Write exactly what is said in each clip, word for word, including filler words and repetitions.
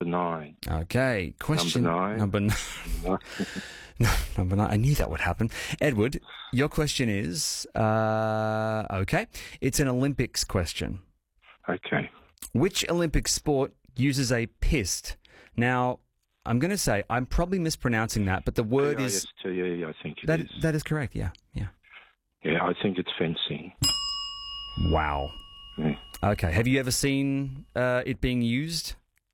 nine. Okay, question Number nine. Number nine. No, number nine. I knew that would happen. Edward, your question is, uh, okay, it's an Olympics question. Okay. Which Olympic sport uses a pist? Now, I'm going to say, I'm probably mispronouncing that, but the word is... P I S T E, I think it that, is. That is correct, yeah, yeah. Yeah, I think it's fencing. Wow. Yeah. Okay, have you ever seen uh, it being used,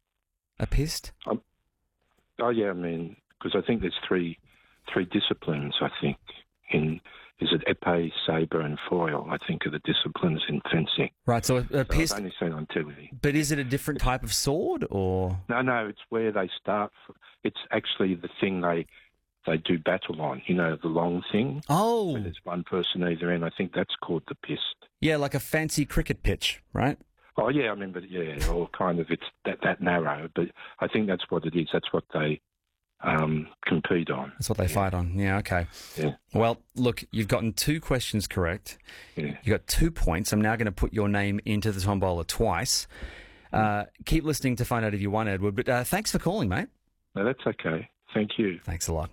a pist? Um, oh, yeah, I mean, because I think there's three three disciplines, I think, in... Is it épée, sabre, and foil? I think are the disciplines in fencing. Right, so a, a So pist... I've only seen on T V. But is it a different type of sword, or...? No, no, it's where they start. From. It's actually the thing they they do battle on. You know, the long thing. Oh. Where there's one person either end. I think that's called the pist. Yeah, like a fancy cricket pitch, right? Oh, yeah, I remember. Yeah, or kind of it's that that narrow. But I think that's what it is. That's what they um, compete on. That's what they yeah. fight on. Yeah, okay. Yeah. Well, look, you've gotten two questions correct. Yeah. You got two points. I'm now going to put your name into the tombola twice. Uh, keep listening to find out if you won, Edward. But uh, thanks for calling, mate. No, that's okay. Thank you. Thanks a lot.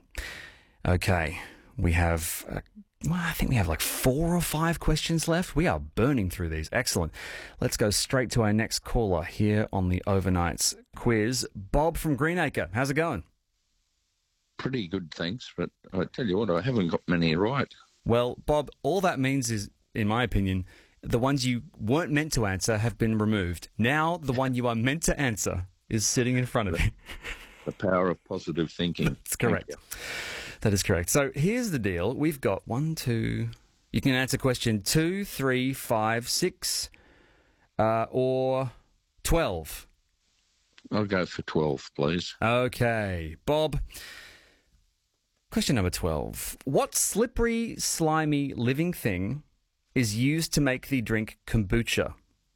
Okay, we have, uh, well, I think we have like four or five questions left. We are burning through these. Excellent. Let's go straight to our next caller here on the Overnights quiz. Bob from Greenacre. How's it going? Pretty good, thanks. But I tell you what, I haven't got many right. Well, Bob, all that means is, in my opinion, the ones you weren't meant to answer have been removed. Now the one you are meant to answer is sitting in front of you. The power of positive thinking. That's correct. That is correct. So here's the deal. We've got one, two... You can answer question two, three, five, six, uh, or twelve. I'll go for twelve, please. Okay. Bob, question number twelve. What slippery, slimy, living thing is used to make the drink kombucha?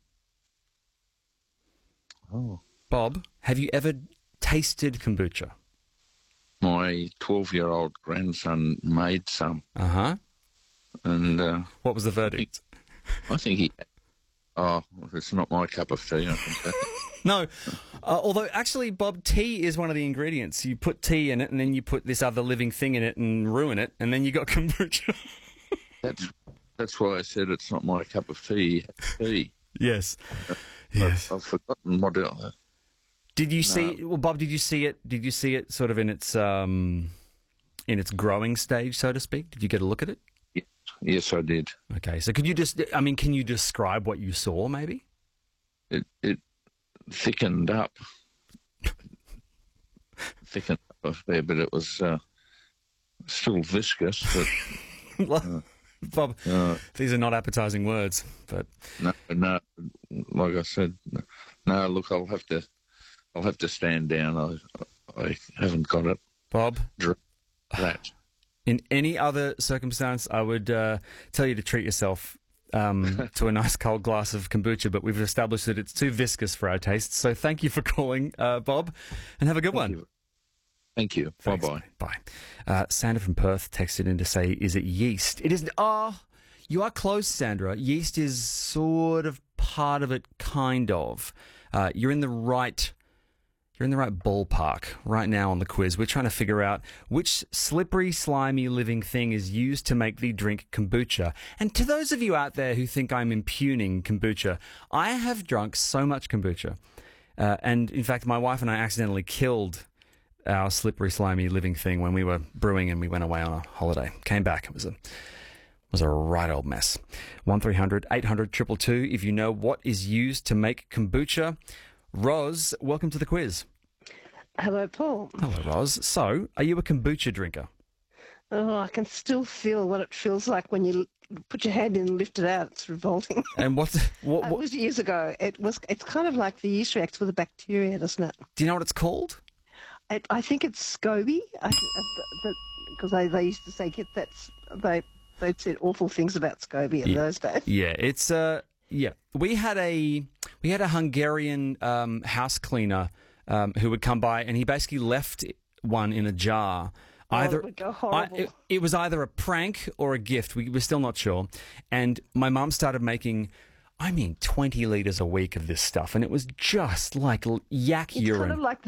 Oh. Bob, have you ever tasted kombucha? My twelve-year-old grandson made some. Uh-huh. And... Uh, what was the verdict? I think he... Oh, it's not my cup of tea, I think. That. No. Uh, although, actually, Bob, tea is one of the ingredients. You put tea in it, and then you put this other living thing in it and ruin it, and then you got kombucha. That's that's why I said it's not my cup of tea. Tea. Yes. I've, Yes. I've forgotten what... Uh, Did you no. see... Well, Bob, did you see it... Did you see it sort of in its... Um, in its growing stage, so to speak? Did you get a look at it? yes, yes, I did. Okay, so could you just... I mean, can you describe what you saw, maybe? It it thickened up. thickened up a fair bit. It was uh, still viscous, but... Well, Bob, uh, these are not appetizing words, but... No, no, like I said, no, look, I'll have to... I'll have to stand down. I, I haven't got it. Bob? That. In any other circumstance, I would uh, tell you to treat yourself um, to a nice cold glass of kombucha, but we've established that it's too viscous for our tastes. So thank you for calling, uh, Bob, and have a good Thank one. you. Thank you. Thanks, Bye-bye. mate. Bye. Uh, Sandra from Perth texted in to say, is it yeast? It isn't. Oh, you are close, Sandra. Yeast is sort of part of it, kind of. Uh, you're in the right... You're in the right ballpark right now on the quiz. We're trying to figure out which slippery, slimy living thing is used to make the drink kombucha. And to those of you out there who think I'm impugning kombucha, I have drunk so much kombucha. Uh, and in fact, my wife and I accidentally killed our slippery, slimy living thing when we were brewing and we went away on a holiday. Came back. It was a was a right old mess. one three hundred eight hundred two two two if you know what is used to make kombucha. Roz, welcome to the quiz. Hello, Paul. Hello, Roz. So, are you a kombucha drinker? Oh, I can still feel what it feels like when you put your hand in and lift it out. It's revolting. And what? what, It what was years ago. It was. It's kind of like the yeast reacts with the bacteria, doesn't it? do you know what it's called? it I think it's SCOBY. Because they, they used to say get that's they they said awful things about SCOBY in Yeah. those days. Yeah, it's uh, yeah. We had a we had a Hungarian um, house cleaner um, who would come by, and he basically left one in a jar. Oh, Either it would go I, horrible. it, it was either a prank or a gift. We, we're still not sure. And my mum started making, I mean, twenty litres a week of this stuff, and it was just like l- yak It's urine. kind of like